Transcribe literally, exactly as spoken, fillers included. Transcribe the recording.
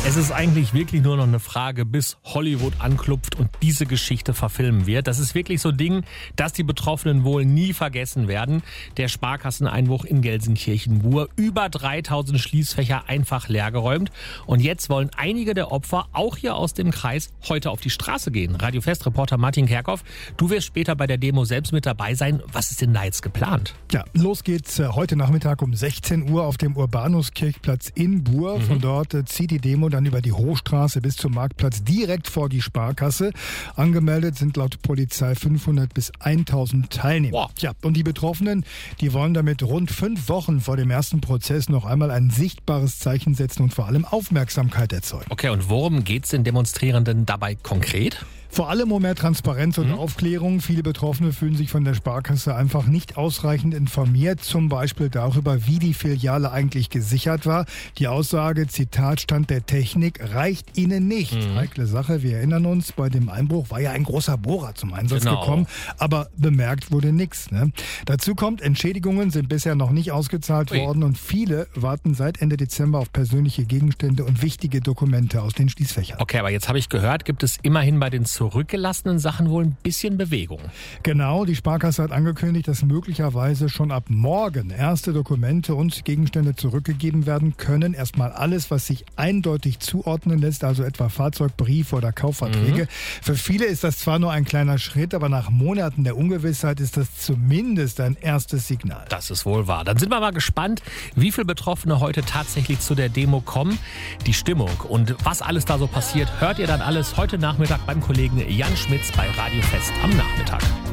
Es ist eigentlich wirklich nur noch eine Frage, bis Hollywood anklopft und diese Geschichte verfilmen wird. Das ist wirklich so ein Ding, das die Betroffenen wohl nie vergessen werden. Der Sparkasseneinbruch in Gelsenkirchen-Bur. Über dreitausend Schließfächer einfach leergeräumt. Und jetzt wollen einige der Opfer, auch hier aus dem Kreis, heute auf die Straße gehen. Radio Fest-Reporter Martin Kerkhoff, du wirst später bei der Demo selbst mit dabei sein. Was ist denn da jetzt geplant? Ja, los geht's heute Nachmittag um sechzehn Uhr auf dem Urbanus-Kirchplatz in Bur. Mhm. Von dort zieht die Demo dann über die Hochstraße bis zum Marktplatz direkt vor die Sparkasse. Angemeldet sind laut Polizei fünfhundert bis tausend Teilnehmer. Wow. Ja, und die Betroffenen, die wollen damit rund fünf Wochen vor dem ersten Prozess noch einmal ein sichtbares Zeichen setzen und vor allem Aufmerksamkeit erzeugen. Okay, und worum geht's den Demonstrierenden dabei konkret? Vor allem um mehr Transparenz und mhm. Aufklärung. Viele Betroffene fühlen sich von der Sparkasse einfach nicht ausreichend informiert, zum Beispiel darüber, wie die Filiale eigentlich gesichert war. Die Aussage, Zitat, Stand der Technik, reicht ihnen nicht. Mhm. Heikle Sache, wir erinnern uns, bei dem Einbruch war ja ein großer Bohrer zum Einsatz genau. gekommen, aber bemerkt wurde nichts. Ne? Dazu kommt, Entschädigungen sind bisher noch nicht ausgezahlt Ui. worden und viele warten seit Ende Dezember auf persönliche Gegenstände und wichtige Dokumente aus den Schließfächern. Okay, aber jetzt habe ich gehört, gibt es immerhin bei den zurückgelassenen Sachen wohl ein bisschen Bewegung. Genau, die Sparkasse hat angekündigt, dass möglicherweise schon ab morgen erste Dokumente und Gegenstände zurückgegeben werden können. Erstmal alles, was sich eindeutig zuordnen lässt, also etwa Fahrzeugbriefe oder Kaufverträge. Mhm. Für viele ist das zwar nur ein kleiner Schritt, aber nach Monaten der Ungewissheit ist das zumindest ein erstes Signal. Das ist wohl wahr. Dann sind wir mal gespannt, wie viele Betroffene heute tatsächlich zu der Demo kommen. Die Stimmung und was alles da so passiert, hört ihr dann alles heute Nachmittag beim Kollegen Jan Schmitz bei Radio Fest am Nachmittag.